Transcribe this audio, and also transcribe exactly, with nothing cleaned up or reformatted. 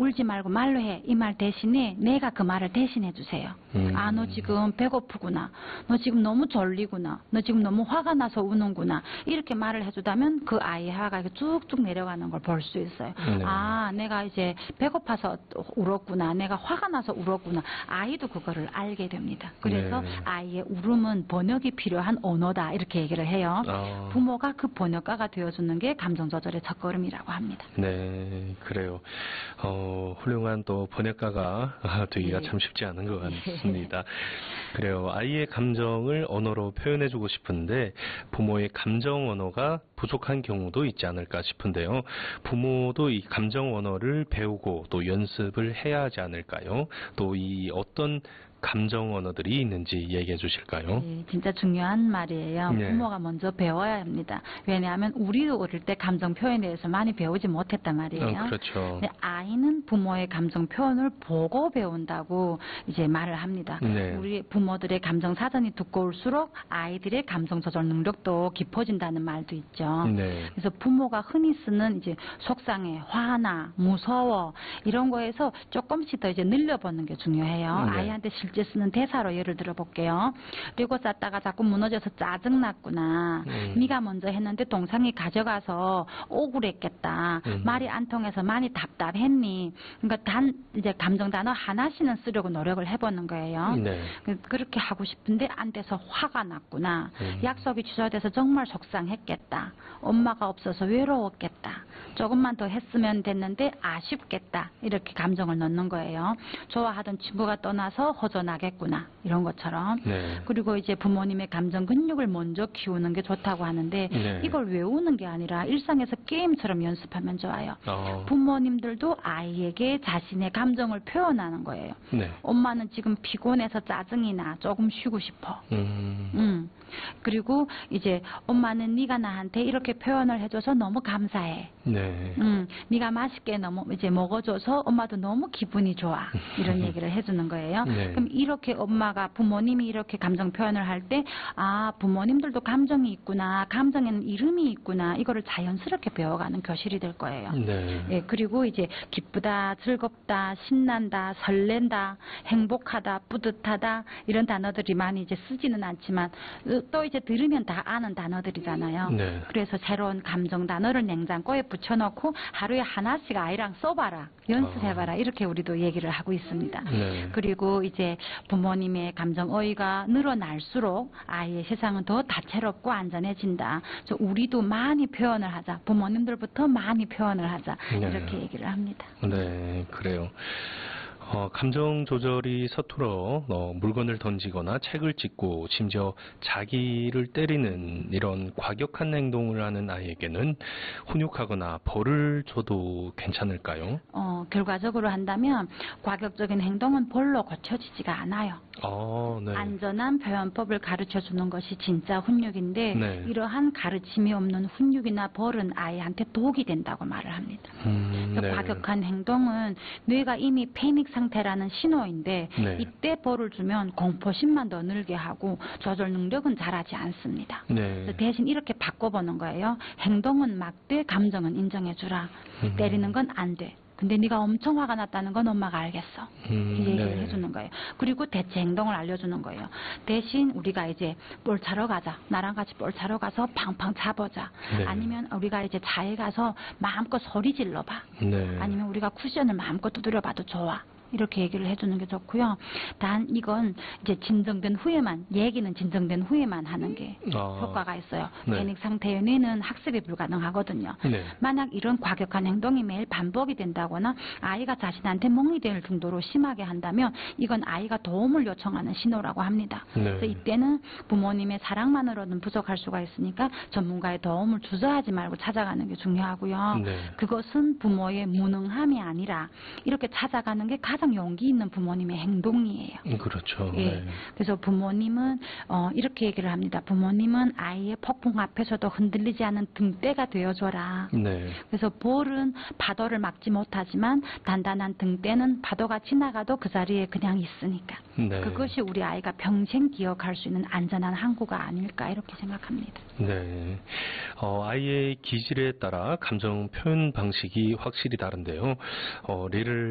울지 말고 말로 해. 이 말 대신에 내가 그 말을 대신해 주세요. 음. 아, 너 지금 배고프구나. 너 지금 너무 졸리구나. 너 지금 너무 화가 나서 우는구나. 이렇게 말을 해주다면 그 아이의 화가 쭉쭉 내려가는 걸 볼 수 있어요. 네. 아, 내가 이제 배고파서 울었구나. 내가 화가 나서 울었구나. 아이도 그거를 알게 됩니다. 그래서 네. 아이의 울음은 번역이 필요한 언어다. 이렇게 얘기를 해요. 아. 부모가 그 번역가가 되어주는 게 감정 조절의 첫걸음이라고 합니다. 네, 그래요. 어, 훌륭한 또 번역가가 되기가 네. 참 쉽지 않은 것 같습니다. 그래요. 아이의 감정을 언어로 표현해주고 싶은데 부모의 감정 언어가 부족한 경우도 있지 않을까 싶은데요. 부모도 이 감정 언어를 배우고 또 연습을 해야 하지 않을까요? 또 이 어떤 감정 언어들이 있는지 얘기해 주실까요? 네, 진짜 중요한 말이에요. 네. 부모가 먼저 배워야 합니다. 왜냐하면 우리도 어릴 때 감정 표현에 대해서 많이 배우지 못했단 말이에요. 어, 그렇죠. 근데 아이는 부모의 감정 표현을 보고 배운다고 이제 말을 합니다. 네. 우리 부모들의 감정 사전이 두꺼울수록 아이들의 감정 조절 능력도 깊어진다는 말도 있죠. 네. 그래서 부모가 흔히 쓰는 이제 속상해, 화나, 무서워 이런 거에서 조금씩 더 이제 늘려보는 게 중요해요. 네. 아이한테 실제 쓰는 대사로 예를 들어 볼게요. 리고 쌓다가 자꾸 무너져서 짜증났구나. 음. 네가 먼저 했는데 동상이 가져가서 억울했겠다. 음. 말이 안 통해서 많이 답답했니. 그러니까 단 이제 감정 단어 하나씩은 쓰려고 노력을 해보는 거예요. 네. 그렇게 하고 싶은데 안 돼서 화가 났구나. 음. 약속이 취소돼서 정말 속상했겠다. 엄마가 없어서 외로웠겠다. 조금만 더 했으면 됐는데 아쉽겠다. 이렇게 감정을 넣는 거예요. 좋아하던 친구가 떠나서 허전하겠구나. 이런 것처럼. 네. 그리고 이제 부모님의 감정 근육을 먼저 키우는 게 좋다고 하는데 네. 이걸 외우는 게 아니라 일상에서 게임처럼 연습하면 좋아요. 어. 부모님들도 아이에게 자신의 감정을 표현하는 거예요. 네. 엄마는 지금 피곤해서 짜증이 나. 조금 쉬고 싶어. 음. 음. 그리고 이제 엄마는 네가 나한테 이렇게 표현을 해줘서 너무 감사해. 네. 음, 네가 맛있게 너무 이제 먹어줘서 엄마도 너무 기분이 좋아. 이런 얘기를 해주는 거예요. 네. 그럼 이렇게 엄마가 부모님이 이렇게 감정 표현을 할 때 아, 부모님들도 감정이 있구나. 감정에는 이름이 있구나. 이거를 자연스럽게 배워가는 교실이 될 거예요. 네. 예, 그리고 이제 기쁘다, 즐겁다, 신난다, 설렌다, 행복하다, 뿌듯하다 이런 단어들이 많이 이제 쓰지는 않지만 또 이제 들으면 다 아는 단어들이잖아요. 네. 그래서 새로운 감정 단어를 냉장고에 붙여놓고 하루에 하나씩 아이랑 써봐라, 연습해봐라 이렇게 우리도 얘기를 하고 있습니다. 네. 그리고 이제 부모님의 감정 어휘가 늘어날수록 아이의 세상은 더 다채롭고 안전해진다. 그래서 우리도 많이 표현을 하자. 부모님들부터 많이 표현을 하자. 네. 이렇게 얘기를 합니다. 네, 그래요. 어, 감정 조절이 서툴어 어, 물건을 던지거나 책을 찍고 심지어 자기를 때리는 이런 과격한 행동을 하는 아이에게는 훈육하거나 벌을 줘도 괜찮을까요? 어, 결과적으로 한다면 과격적인 행동은 벌로 고쳐지지가 않아요. 어, 네. 안전한 표현법을 가르쳐주는 것이 진짜 훈육인데 네. 이러한 가르침이 없는 훈육이나 벌은 아이한테 독이 된다고 말을 합니다. 음, 네. 과격한 행동은 뇌가 이미 패닉 상태라는 신호인데 네. 이때 벌을 주면 공포심만 더 늘게 하고 조절 능력은 잘하지 않습니다. 네. 그래서 대신 이렇게 바꿔보는 거예요. 행동은 막되 감정은 인정해주라. 음. 때리는 건 안 돼. 근데 네가 엄청 화가 났다는 건 엄마가 알겠어. 음, 이 얘기를 네. 해주는 거예요. 그리고 대체 행동을 알려주는 거예요. 대신 우리가 이제 볼 차러 가자. 나랑 같이 볼 차러 가서 팡팡 차보자. 네. 아니면 우리가 이제 차에 가서 마음껏 소리 질러봐. 네. 아니면 우리가 쿠션을 마음껏 두드려봐도 좋아. 이렇게 얘기를 해주는 게 좋고요. 단 이건 이제 진정된 후에만, 얘기는 진정된 후에만 하는 게 아. 효과가 있어요. 네. 패닉 상태의 뇌는 학습이 불가능하거든요. 네. 만약 이런 과격한 행동이 매일 반복이 된다거나 아이가 자신한테 멍이 될 정도로 심하게 한다면 이건 아이가 도움을 요청하는 신호라고 합니다. 네. 그래서 이때는 부모님의 사랑만으로는 부족할 수가 있으니까 전문가의 도움을 주저하지 말고 찾아가는 게 중요하고요. 네. 그것은 부모의 무능함이 아니라 이렇게 찾아가는 게 가장 용기 있는 부모님의 행동이에요. 음, 그렇죠. 예. 네. 그래서 부모님은 어, 이렇게 얘기를 합니다. 부모님은 아이의 폭풍 앞에서도 흔들리지 않는 등대가 되어줘라. 네. 그래서 볼은 파도를 막지 못하지만 단단한 등대는 파도가 지나가도 그 자리에 그냥 있으니까. 네. 그것이 우리 아이가 평생 기억할 수 있는 안전한 항구가 아닐까 이렇게 생각합니다. 네. 어, 아이의 기질에 따라 감정 표현 방식이 확실히 다른데요. 어, 예를